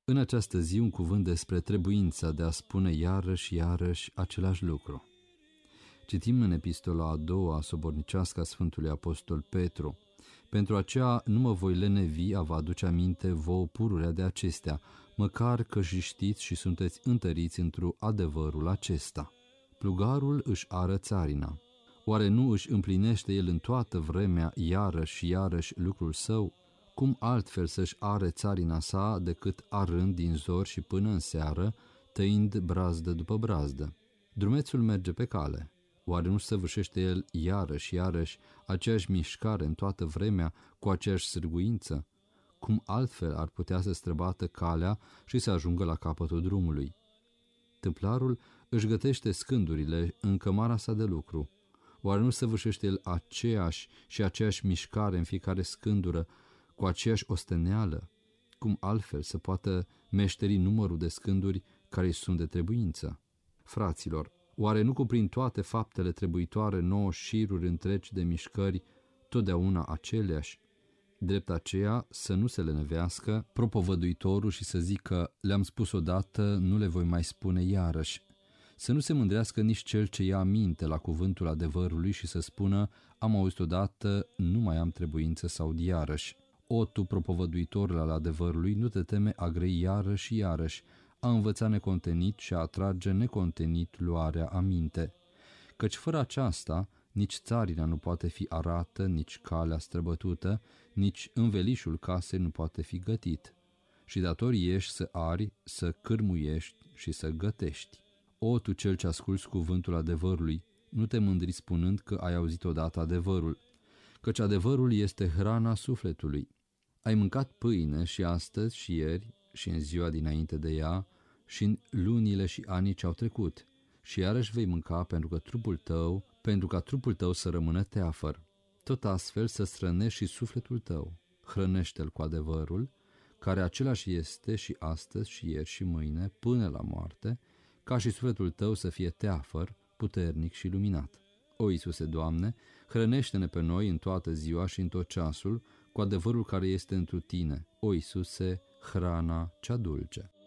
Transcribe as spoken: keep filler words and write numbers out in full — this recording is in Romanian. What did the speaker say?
În această zi un cuvânt despre trebuința de a spune iarăși, iarăși același lucru. Citim în epistola a doua sobornicească a Sfântului Apostol Petru: pentru aceea nu mă voi lenevi a vă aduce aminte vouă pururea de acestea, măcar că și știți și sunteți întăriți într-o adevărul acesta. Plugarul își ară țarina. Oare nu își împlinește el în toată vremea iarăși și iarăși lucrul său? Cum altfel să-și are țarina sa decât arând din zor și până în seară, tăind brazdă după brazdă? Drumețul merge pe cale. Oare nu săvârșește el iarăși, iarăși aceeași mișcare în toată vremea, cu aceeași sârguință? Cum altfel ar putea să străbată calea și să ajungă la capătul drumului? Tâmplarul își gătește scândurile în cămara sa de lucru. Oare nu săvârșește el aceeași și aceeași mișcare în fiecare scândură, cu aceeași osteneală? Cum altfel să poată meșteri numărul de scânduri care îi sunt de trebuință? Fraților, oare nu cuprind toate faptele trebuitoare nouă șiruri întregi de mișcări, totdeauna aceleași? Drept aceea să nu se lenevească propovăduitorul și să zică: le-am spus odată, nu le voi mai spune iarăși. Să nu se mândrească nici cel ce ia aminte la cuvântul adevărului și să spună: am auzit odată, nu mai am trebuință să aud iarăși. O, tu propovăduitorul al adevărului, nu te teme a grei iarăși și iarăși, a învăța necontenit și a atrage necontenit luarea aminte. Căci fără aceasta, nici țarina nu poate fi arată, nici calea străbătută, nici învelișul casei nu poate fi gătit. Și dator ești să ari, să cârmuiești și să gătești. O, tu cel ce asculți cuvântul adevărului, nu te mândri spunând că ai auzit odată adevărul, căci adevărul este hrana sufletului. Ai mâncat pâine și astăzi și ieri și în ziua dinainte de ea și în lunile și anii ce au trecut, și iarăși vei mânca pentru că trupul tău, pentru ca trupul tău să rămână teafăr. Tot astfel să strănești și sufletul tău. Hrănește-l cu adevărul, care același este și astăzi și ieri și mâine, până la moarte, ca și sufletul tău să fie teafăr, puternic și luminat. O, Iisuse, Doamne, hrănește-ne pe noi în toată ziua și în tot ceasul cu adevărul care este întru Tine. O, Iisuse, hrana cea dulce.